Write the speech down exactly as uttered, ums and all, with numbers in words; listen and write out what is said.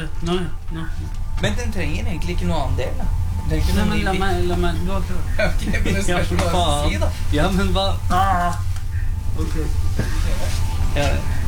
Nå, nå. Men den trenger egentlig ikke noe annen del, da. Den Nei, men la meg, la meg, du har klart. Ok, men det spørs hva du si, da. Ja, men hva? Ah. Ok. Ja,